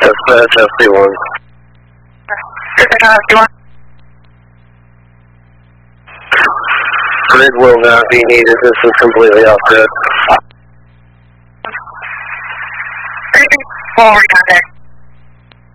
FD1. Grid will not be needed. This is completely off grid. Forward contact.